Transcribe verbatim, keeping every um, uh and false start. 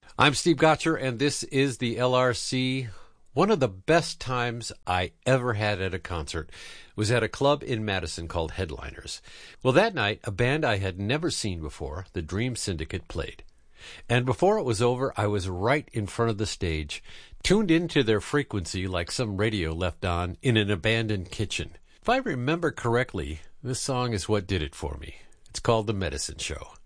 I'm Steve Gotcher, and this is the L R C. One of the best times I ever had at a concert was at a club in Madison called Headliners. Well, that night, a band I had never seen before, the Dream Syndicate, played. And before it was over, I was right in front of the stage, tuned into their frequency like some radio left on in an abandoned kitchen. If I remember correctly, this song is what did it for me. It's called The Medicine Show.